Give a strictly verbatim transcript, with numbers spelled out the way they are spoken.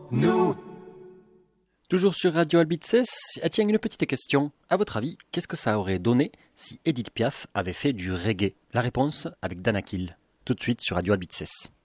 nous. Toujours sur Radio Albitzès, ah tiens, une petite question. À votre avis, qu'est-ce que ça aurait donné si Edith Piaf avait fait du reggae? La réponse avec Danakil. Tout de suite sur Radio Albitzès.